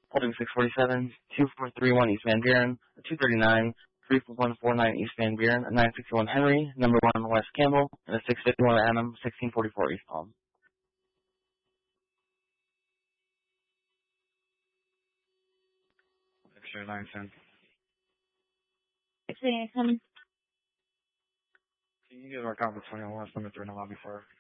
Holding 647, 2431 East Van Buren, 239, 3149 East Van Buren, a 961 Henry, number 1 West Campbell, and a 651 Adam, 1644 East Palm. Extra 910. Can You can give our conference 21 limit in the lobby for